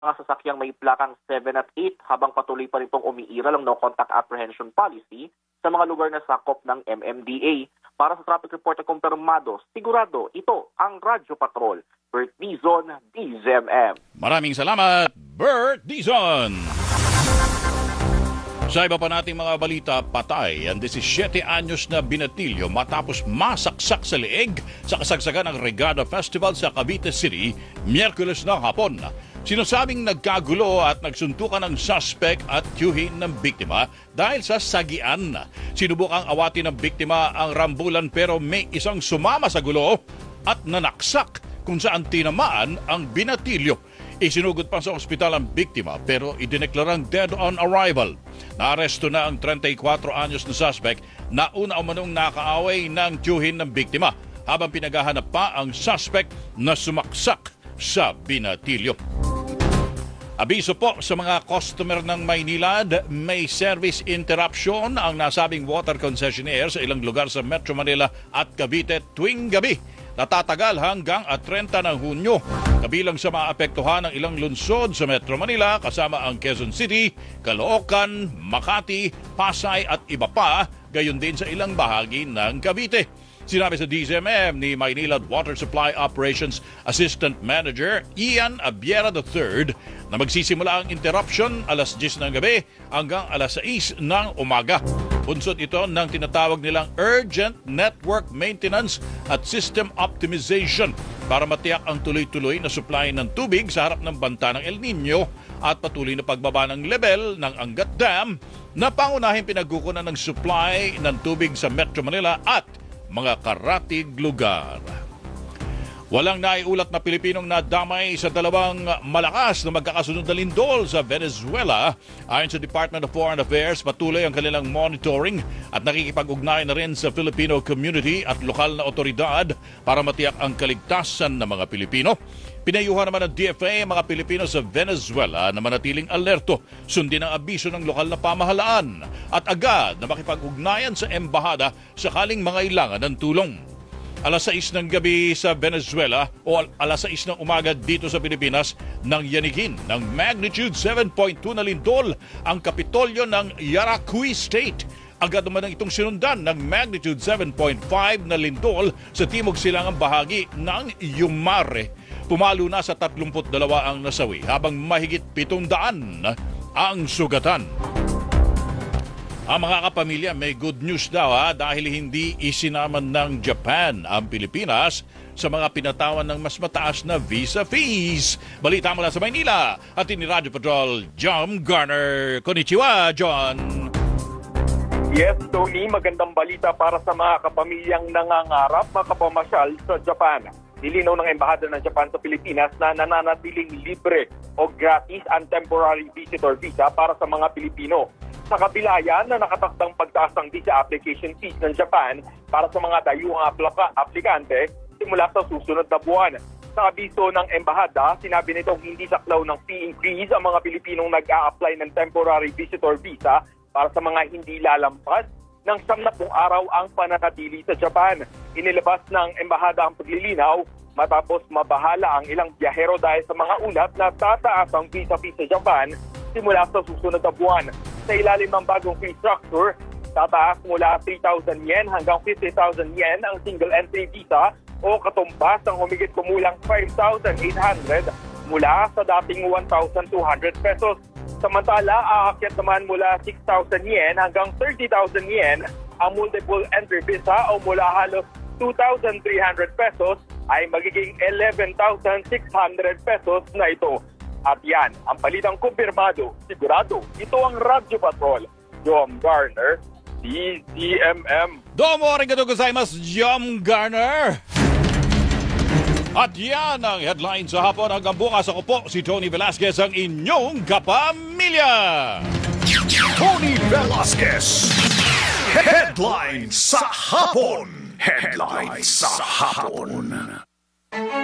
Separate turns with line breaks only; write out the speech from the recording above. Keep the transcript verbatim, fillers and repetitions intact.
mga sasakyang may plakang seven at eight habang patuloy pa rin pong umiiral ang no-contact apprehension policy sa mga lugar na sakop ng M M D A. Para sa traffic report na kumpirmado, sigurado ito ang Radyo Patrol. Bert Dizon, D Z M M.
Maraming salamat, Bert Dizon. Sa iba pa nating mga balita, patay ang labing-siyam anyos na binatilyo matapos masaksak sa leeg sa kasagsagan ng Regada Festival sa Cavite City, Miyerkules ng hapon. Sinasabing nagkagulo at nagsuntukan ng suspect at tiyuhin ng biktima dahil sa sagian. Sinubukang awatin ng biktima ang rambulan pero may isang sumama sa gulo at nanaksak kung saan tinamaan ang binatilyo. Isinugod pa sa ospital ang biktima pero idineklarang dead on arrival. Naaresto na ang thirty-four anyos na suspect na una umanong nakaaway ng tiyuhin ng biktima habang pinaghahanap pa ang suspect na sumaksak sa binatilyo. Abiso po sa mga customer ng Maynilad, may service interruption ang nasabing water concessionaire sa ilang lugar sa Metro Manila at Cavite tuwing gabi. Natatagal hanggang at thirty ng Hunyo. Kabilang sa maapektuhan ng ilang lungsod sa Metro Manila kasama ang Quezon City, Caloocan, Makati, Pasay at iba pa, gayon din sa ilang bahagi ng Cavite. Sinabi sa D Z M M ni Maynilad Water Supply Operations Assistant Manager Ian Abiera the third na magsisimula ang interruption alas diyes ng gabi hanggang alas sais ng umaga. Bunsod ito ng tinatawag nilang Urgent Network Maintenance at System Optimization para matiyak ang tuloy-tuloy na supply ng tubig sa harap ng banta ng El Nino at patuloy na pagbaba ng level ng Angat Dam na pangunahing pinagkukunan ng supply ng tubig sa Metro Manila at mga karatig lugar. Walang naiulat na Pilipinong nadamay sa dalawang malakas na magkakasunod na lindol sa Venezuela. Ayon sa Department of Foreign Affairs, patuloy ang kanilang monitoring at nakikipag-ugnay na rin sa Filipino community at lokal na otoridad para matiyak ang kaligtasan ng mga Pilipino. Pinayuhan naman ng D F A ang mga Pilipino sa Venezuela na manatiling alerto, sundin ang abiso ng lokal na pamahalaan at agad na makipag-ugnayan sa embahada sakaling mangailangan ng tulong. Alas sais ng gabi sa Venezuela o alas sais ng umaga dito sa Pilipinas nang yanigin ng magnitude seven point two na lindol ang kapitolyo ng Yaracuy State. Agad naman ang itong sinundan ng magnitude seven point five na lindol sa timog silangang bahagi ng Yumare. Pumalo na sa thirty-two ang nasawi habang mahigit pitong daan ang sugatan. Ang mga kapamilya, may good news daw ha, dahil hindi isinaman ng Japan ang Pilipinas sa mga pinatawan ng mas mataas na visa fees. Balita mula sa Maynila at ni Radyo Patrol, John Garner. Konnichiwa, John.
Yes, Tony, magandang balita para sa mga kapamilyang nangangarap makapamasyal sa Japan. Nilinaw ng Embahada ng Japan sa Pilipinas na nananatiling libre o gratis ang temporary visitor visa para sa mga Pilipino. Sa kabila yan na nakatakdang pagtaas ng visa application fees ng Japan para sa mga dayuhang aplika- aplikante simula sa susunod na buwan. Sa abiso ng Embahada, sinabi nitong hindi saklaw ng fee increase ang mga Pilipinong nag-a-apply ng temporary visitor visa para sa mga hindi lalampas ng siyam na pung araw ang pananatili sa Japan. Inilabas ng Embahada ang paglilinaw matapos mabahala ang ilang biyahero dahil sa mga ulat na tataas ang visa fee sa Japan simula sa susunod na buwan. Sa ilalim ng bagong fee structure, tataas mula three thousand yen hanggang fifty thousand yen ang single entry visa o katumbas ng humigit kumulang five thousand eight hundred mula sa dating one thousand two hundred pesos. Samantala, aakyat naman mula six thousand yen hanggang thirty thousand yen ang multiple entry visa o mula halos two thousand three hundred pesos ay magiging eleven thousand six hundred pesos na ito. At yan, ang balitang kumpirmado, sigurado, ito ang Radyo Patrol. John Garner, D Z M M.
Domo arigatou gozaimasu, John Garner. At yan ang headline sa hapon. Hanggang bukas ako po, si Tony Velasquez, ang inyong kapamilya.
Tony Velasquez. Headline sa hapon. Headline sa hapon.